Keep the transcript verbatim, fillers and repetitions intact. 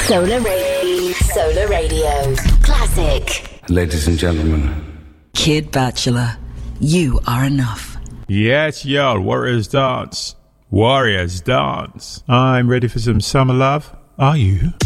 Solar Radio. Solar Radio. Classic. Ladies and gentlemen. Kid Bachelor, you are enough. Yes, yo, Warriors dance. Warriors dance. I'm ready for some summer love. Are you?